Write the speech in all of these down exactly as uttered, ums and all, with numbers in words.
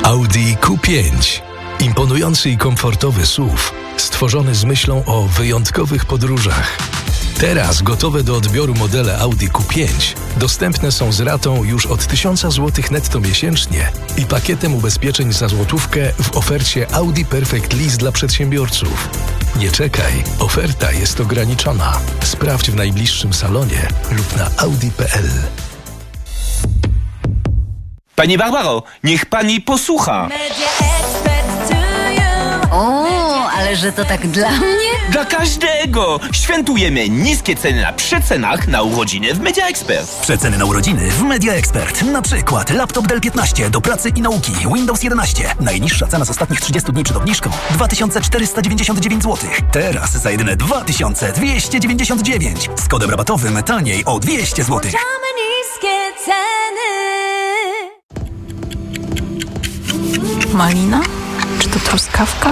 Audi Q pięć. Imponujący i komfortowy S U V, stworzony z myślą o wyjątkowych podróżach. Teraz gotowe do odbioru modele Audi Q pięć dostępne są z ratą już od tysiąc złotych netto miesięcznie i pakietem ubezpieczeń za złotówkę w ofercie Audi Perfect Lease dla przedsiębiorców. Nie czekaj, oferta jest ograniczona. Sprawdź w najbliższym salonie lub na audi kropka p l. Pani Barbaro, niech pani posłucha. O, ale że to tak dla mnie? Dla każdego! Świętujemy niskie ceny na przecenach na urodziny w Media Expert. Przeceny na urodziny w Media Expert. Na przykład laptop Dell piętnaście do pracy i nauki, Windows jedenaście. Najniższa cena z ostatnich trzydziestu dni przed obniżką dwa tysiące czterysta dziewięćdziesiąt dziewięć złotych. Teraz za jedyne dwa tysiące dwieście dziewięćdziesiąt dziewięć. Z kodem rabatowym taniej o dwieście złotych. niskie ceny. Malina? Czy to truskawka?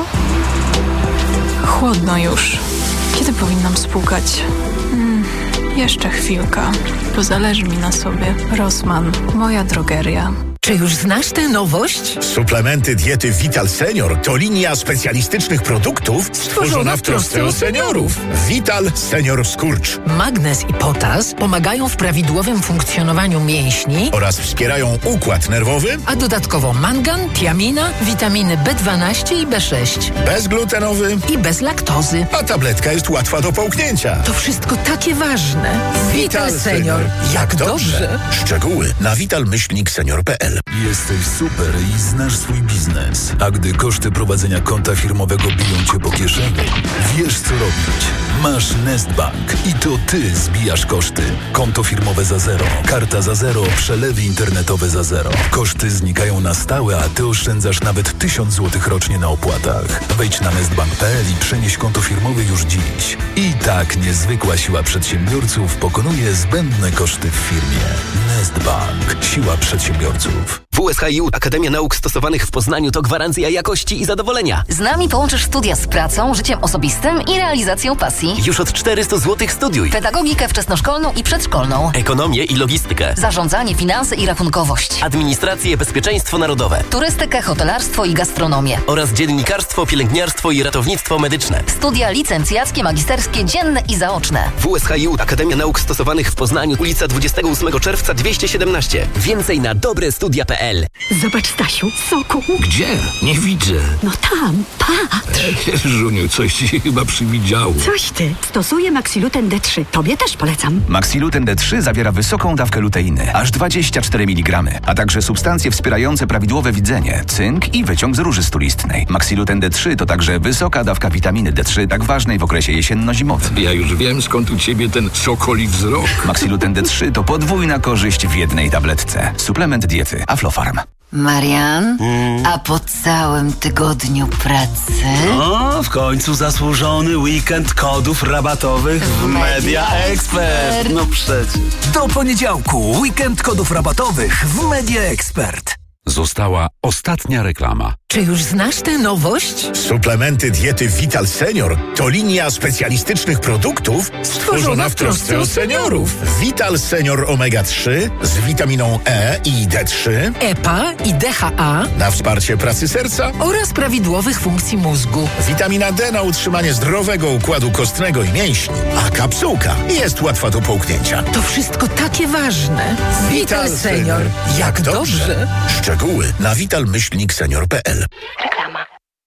Chłodno już. Kiedy powinnam spłukać? Hmm, jeszcze chwilka, bo zależy mi na sobie. Rossmann, moja drogeria. Czy już znasz tę nowość? Suplementy diety Vital Senior to linia specjalistycznych produktów stworzona w trosce o seniorów. Vital Senior Skurcz. Magnez i potas pomagają w prawidłowym funkcjonowaniu mięśni Oraz wspierają układ nerwowy. A dodatkowo mangan, tiamina, witaminy B dwanaście i B sześć. Bezglutenowy. I bez laktozy. A tabletka jest łatwa do połknięcia. To wszystko takie ważne. Vital Senior. Jak dobrze. Szczegóły na vital myślnik senior kropka p l. Jesteś super i znasz swój biznes. A gdy koszty prowadzenia konta firmowego biją cię po kieszeni, wiesz co robić. Masz Nestbank i to ty zbijasz koszty. Konto firmowe za zero, karta za zero, przelewy internetowe za zero. Koszty znikają na stałe, a ty oszczędzasz nawet tysiąc złotych rocznie na opłatach. Wejdź na nestbank kropka p l i przenieś konto firmowe już dziś. I tak niezwykła siła przedsiębiorców pokonuje zbędne koszty w firmie. Nestbank. Siła przedsiębiorców. W S H I U Akademia Nauk Stosowanych w Poznaniu to gwarancja jakości i zadowolenia. Z nami połączysz studia z pracą, życiem osobistym i realizacją pasji. Już od czterysta złotych studiuj. Pedagogikę wczesnoszkolną i przedszkolną. Ekonomię i logistykę. Zarządzanie, finanse i rachunkowość. Administrację, bezpieczeństwo narodowe. Turystykę, hotelarstwo i gastronomię. Oraz dziennikarstwo, pielęgniarstwo i ratownictwo medyczne. Studia licencjackie, magisterskie, dzienne i zaoczne. W S H I U Akademia Nauk Stosowanych w Poznaniu, ulica dwudziestego ósmego czerwca dwieście siedemnaście. Więcej na dobre studia kropka p l. Zobacz, Stasiu, soku. Gdzie? Nie widzę. No tam, patrz. Żuniu, coś ci chyba przywidziało. Coś ty. Stosuję Maxiluten D trzy. Tobie też polecam. Maxiluten D trzy zawiera wysoką dawkę luteiny, aż dwadzieścia cztery miligramy, a także substancje wspierające prawidłowe widzenie, cynk i wyciąg z róży stulistnej. Maxiluten D trzy to także wysoka dawka witaminy D trzy, tak ważnej w okresie jesienno-zimowym. Ja już wiem, skąd u ciebie ten sokoli wzrok. Maxiluten D trzy to podwójna korzyść w jednej tabletce. Suplement diety Aflofarm. Marian, hmm. a po całym tygodniu pracy... O, w końcu zasłużony weekend kodów rabatowych w, w Media Expert. No przecież. Do poniedziałku weekend kodów rabatowych w Media Expert. Została ostatnia reklama. Czy już znasz tę nowość? Suplementy diety Vital Senior to linia specjalistycznych produktów stworzona w trosce o seniorów. Vital Senior Omega trzy z witaminą E i D trzy, E P A i D H A na wsparcie pracy serca oraz prawidłowych funkcji mózgu. Witamina D na utrzymanie zdrowego układu kostnego i mięśni, a kapsułka jest łatwa do połknięcia. To wszystko takie ważne. Vital Senior. Jak dobrze. Szczegóły na vital myślnik senior kropka p l. Reklama.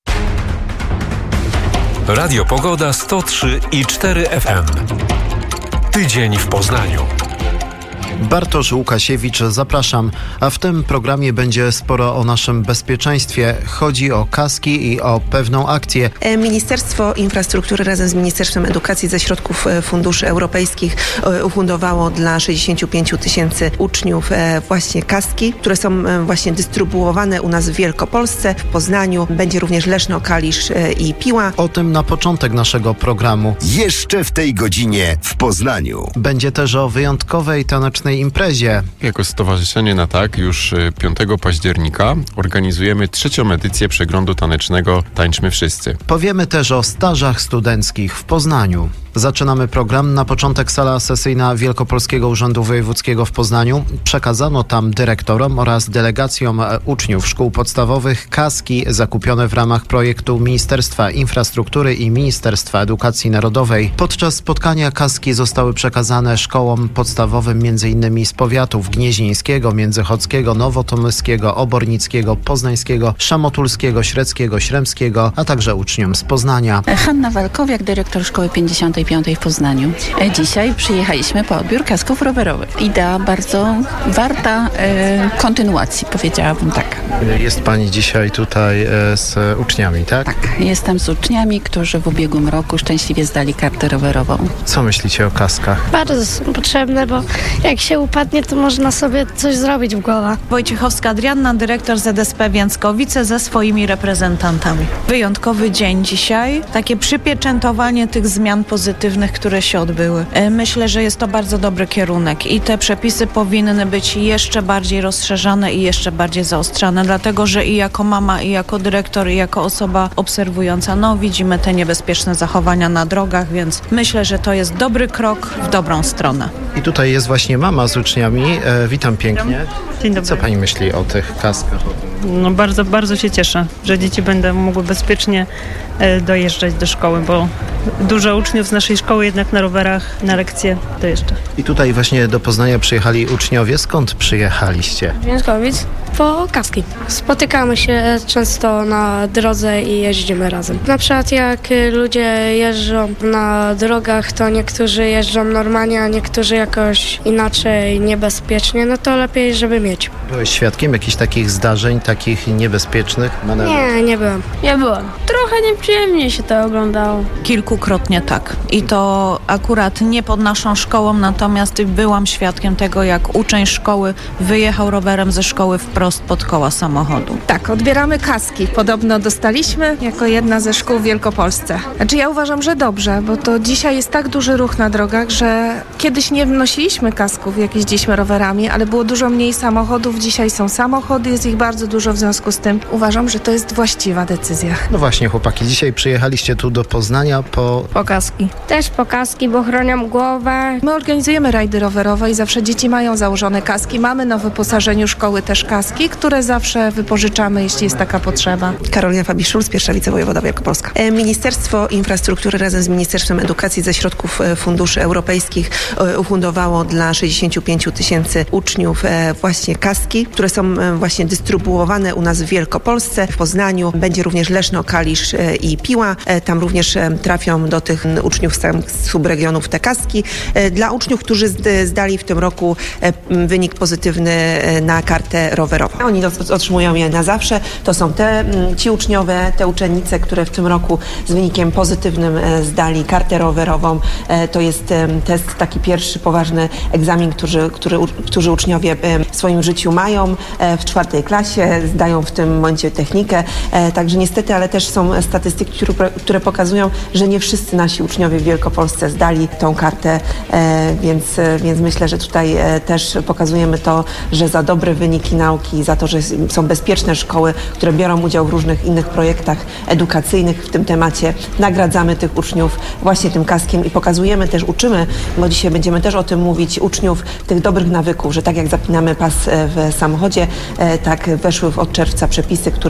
Radio Pogoda sto trzy i cztery F M. Tydzień w Poznaniu. Bartosz Łukasiewicz, zapraszam. A w tym programie będzie sporo o naszym bezpieczeństwie. Chodzi o kaski i o pewną akcję. Ministerstwo Infrastruktury razem z Ministerstwem Edukacji ze środków funduszy europejskich ufundowało dla sześćdziesięciu pięciu tysięcy uczniów właśnie kaski, które są właśnie dystrybuowane u nas w Wielkopolsce, w Poznaniu. Będzie również Leszno, Kalisz i Piła. O tym na początek naszego programu. Jeszcze w tej godzinie w Poznaniu. Będzie też o wyjątkowej tanecznej tegorocznej imprezie. Jako Stowarzyszenie Na Tak już piątego października organizujemy trzecią edycję przeglądu tanecznego Tańczmy Wszyscy. Powiemy też o stażach studenckich w Poznaniu. Zaczynamy program. Na początek sala sesyjna Wielkopolskiego Urzędu Wojewódzkiego w Poznaniu. Przekazano tam dyrektorom oraz delegacjom uczniów szkół podstawowych kaski zakupione w ramach projektu Ministerstwa Infrastruktury i Ministerstwa Edukacji Narodowej. Podczas spotkania kaski zostały przekazane szkołom podstawowym m.in. z powiatów gnieźnieńskiego, międzychodzkiego, nowotomyskiego, obornickiego, poznańskiego, szamotulskiego, średzkiego, śremskiego, a także uczniom z Poznania. Hanna Walkowiak, dyrektor szkoły pięćdziesiątej piątej w Poznaniu. Dzisiaj przyjechaliśmy po odbiór kasków rowerowych. Idea bardzo warta e, kontynuacji, powiedziałabym tak. Jest Pani dzisiaj tutaj e, z uczniami, tak? Tak, jestem z uczniami, którzy w ubiegłym roku szczęśliwie zdali kartę rowerową. Co myślicie o kaskach? Bardzo są potrzebne, bo jak się upadnie, to można sobie coś zrobić w głowę. Wojciechowska Adrianna, dyrektor Z S P Więckowice ze swoimi reprezentantami. Wyjątkowy dzień dzisiaj, takie przypieczętowanie tych zmian pozytywnych, które się odbyły. Myślę, że jest to bardzo dobry kierunek i te przepisy powinny być jeszcze bardziej rozszerzane i jeszcze bardziej zaostrzane, dlatego że i jako mama, i jako dyrektor, i jako osoba obserwująca, no widzimy te niebezpieczne zachowania na drogach, więc myślę, że to jest dobry krok w dobrą stronę. I tutaj jest właśnie mama z uczniami. E, witam pięknie. Dzień dobry. Co Pani myśli o tych kaskach? No bardzo, bardzo się cieszę, że dzieci będą mogły bezpiecznie e, dojeżdżać do szkoły, bo dużo uczniów z naszej szkoły jednak na rowerach na lekcje dojeżdża. I tutaj właśnie do Poznania przyjechali uczniowie. Skąd przyjechaliście? Więckowic po kaski. Spotykamy się często na drodze i jeździmy razem. Na przykład jak ludzie jeżdżą na drogach, to niektórzy jeżdżą normalnie, a niektórzy jakoś inaczej, niebezpiecznie, no to lepiej, żeby mieć. Byłeś świadkiem jakichś takich zdarzeń, takich niebezpiecznych manewrów? Nie, nie byłem. Nie byłem. Trochę nieprzyjemnie się to oglądało. Kilkukrotnie tak. I to akurat nie pod naszą szkołą, natomiast byłam świadkiem tego, jak uczeń szkoły wyjechał rowerem ze szkoły wprost pod koła samochodu. Tak, odbieramy kaski. Podobno dostaliśmy jako jedna ze szkół w Wielkopolsce. Znaczy ja uważam, że dobrze, bo to dzisiaj jest tak duży ruch na drogach, że kiedyś nie nosiliśmy kasków, jak jeździliśmy rowerami, ale było dużo mniej samochodów. Dzisiaj są samochody, jest ich bardzo dużo, w związku z tym uważam, że to jest właściwa decyzja. No właśnie, chłopaki, dzisiaj przyjechaliście tu do Poznania po... Po kaski. Też po kaski, bo chronią głowę. My organizujemy rajdy rowerowe i zawsze dzieci mają założone kaski. Mamy na wyposażeniu szkoły też kaski, które zawsze wypożyczamy, jeśli jest taka potrzeba. Karolina Fabisz-Szulc, pierwsza wicewojewoda Wielkopolska. Ministerstwo Infrastruktury razem z Ministerstwem Edukacji ze środków funduszy europejskich ufundowało dla sześćdziesięciu pięciu tysięcy uczniów właśnie kaski, które są właśnie dystrybuowane u nas w Wielkopolsce. W Poznaniu będzie również Leszno, Kalisz i Piła. Tam również trafią do tych uczniów z subregionów te kaski. Dla uczniów, którzy zdali w tym roku wynik pozytywny na kartę rowerową. Oni otrzymują je na zawsze. To są te, ci uczniowie, te uczennice, które w tym roku z wynikiem pozytywnym zdali kartę rowerową. To jest test, taki pierwszy poważny egzamin, który, który, którzy uczniowie w swoim życiu mają w czwartej klasie, zdają w tym momencie technikę. Także niestety, ale też są statystyki, które, które pokazują, że nie wszyscy nasi uczniowie w Wielkopolsce zdali tą kartę, więc, więc myślę, że tutaj też pokazujemy to, że za dobre wyniki nauki, za to, że są bezpieczne szkoły, które biorą udział w różnych innych projektach edukacyjnych w tym temacie, nagradzamy tych uczniów właśnie tym kaskiem i pokazujemy też, uczymy, bo dzisiaj będziemy też o tym mówić, uczniów tych dobrych nawyków, że tak jak zapinamy pas w samochodzie, tak weszły od czerwca przepisy, które